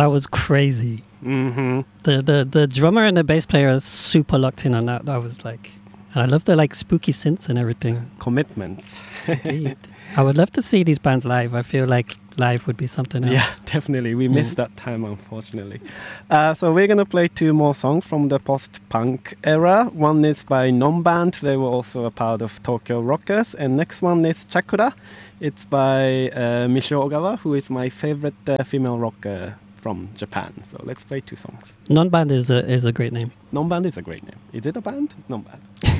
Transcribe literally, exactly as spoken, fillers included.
That was crazy. Mm-hmm. The, the the drummer and the bass player are super locked in on that. That was like, and I love the like spooky synths and everything. Commitments. Indeed. I would love to see these bands live. I feel like live would be something else. Yeah, definitely. We missed that time, unfortunately. Uh, so we're going to play two more songs from the post-punk era. One is by Non-Band. They were also a part of Tokyo Rockers. And next one is Chakura. It's by uh, Michio Ogawa, who is my favorite uh, female rocker from Japan. So let's play two songs. Non-Band is a, is a great name. Non-Band is a great name. Is it a band? Non-Band.